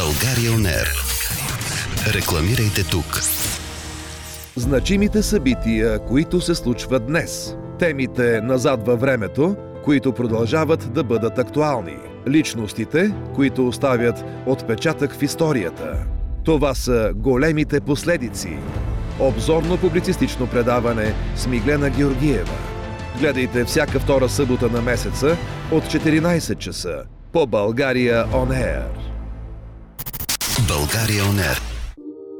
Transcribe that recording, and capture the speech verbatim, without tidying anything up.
България он ер. Рекламирайте тук. Значимите събития, които се случват днес. Темите назад във времето, които продължават да бъдат актуални. Личностите, които оставят отпечатък в историята. Това са големите последици. Обзорно-публицистично предаване с Миглена Георгиева. Гледайте всяка втора събота на месеца от четиринайсет часа по България он ер. България он ер.